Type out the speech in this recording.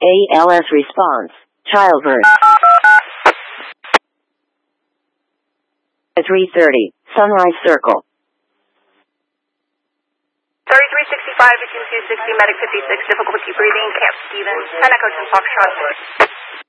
ALS response. Childbirth. At 3:30. Sunrise Circle. 3365 between 260, medic 56, difficulty breathing, Camp Stevens, 10 Echo 10 Foxtrot.